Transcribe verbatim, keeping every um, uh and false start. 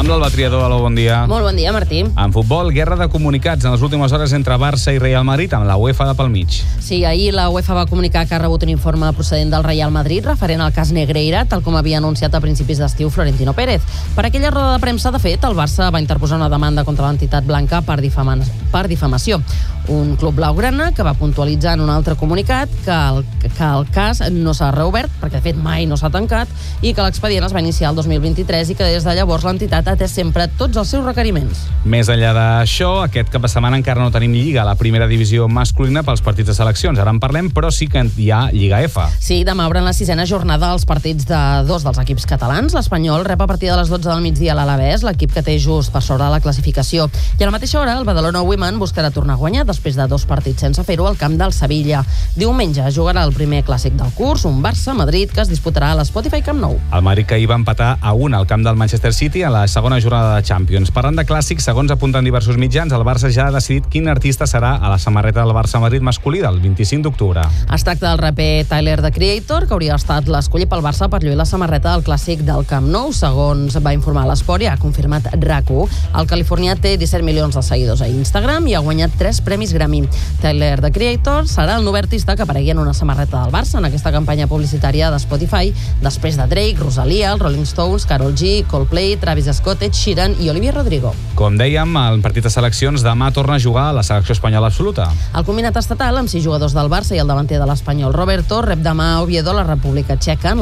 Amb l'Alba Triadó, aló, bon dia. Molt bon dia, Martí. En futbol, guerra de comunicats en les últimes hores entre Barça i Real Madrid, amb la UEFA de pel mig. Sí, ahir la UEFA va comunicar que ha rebut un informe procedent del Real Madrid referent al cas Negreira, tal com havia anunciat a principis d'estiu Florentino Pérez. Per aquella roda de premsa, de fet, el Barça va interposar una demanda contra l'entitat blanca per, difama per difamació. Un club blaugrana que va puntualitzar en un altre comunicat que el, que el cas no s'ha reobert, perquè de fet mai no s'ha tancat, i que l'expedient es va iniciar el dos mil vint-i-tres i que des de llavors l'entitat ha atès sempre tots els seus requeriments. Més enllà d'això, aquest cap de setmana encara no tenim lliga a la primera divisió masculina pels partits de seleccions. Ara en parlem, però sí que hi ha Lliga F. Sí, demà obren la sisena jornada els partits de dos dels equips catalans. L'Espanyol rep a partir de les dotze del migdia a l'Alavés, l'equip que té just per sobre la classificació. I a la mateixa hora, el Badalona Women buscarà tornar a guanyar després de dos partits sense fer-ho al camp del Sevilla. Diumenge jugarà el primer clàssic del curs, un Barça-Madrid, que es disputarà a l'Spotify Camp Nou. El Madrid que ahir va empatar a un al camp del Manchester City a la segona jornada de Champions. Parlant de clàssics, segons apunten diversos mitjans, el Barça ja ha decidit quin artista serà a la samarreta del Barça-Madrid masculí del vint-i-cinc d'octubre. Es tracta del raper Tyler, The Creator, que hauria estat l'escollit pel Barça per lluir la samarreta del clàssic del Camp Nou, segons va informar l'Esport i ha confirmat RAC u. El californià té disset milions de seguidors a Instagram i ha guanyat tres premis Grammy. Tyler, The Creator, serà el nou artista que aparegui en una samarreta del Barça en aquesta campanya publicitària de Spotify, després de Drake, Rosalia, els Rolling Stones, Karol G, Coldplay, Travis Scott, Ed Sheeran i Olivia Rodrigo. Com dèiem, el partit de seleccions demà torna a jugar a la selecció espanyola absoluta. El combinat estatal, amb sis jugadors del Barça i el davanter de l'Espanyol Roberto, rep demà a Oviedo, la República Txeca, en